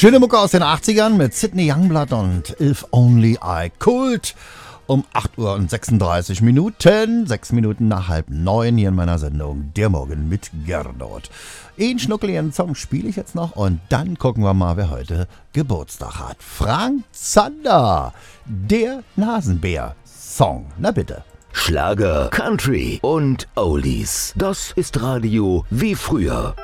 Schöne Mucke aus den 80ern mit Sidney Youngblood und If Only I Could. Um 8 Uhr und 36 Minuten, 6 Minuten nach 8:30 hier in meiner Sendung Der Morgen mit Gernot. Einen schnuckeligen Song spiele ich jetzt noch und dann gucken wir mal, wer heute Geburtstag hat. Frank Zander, der Nasenbär-Song. Na bitte. Schlager, Country und Oldies. Das ist Radio wie früher.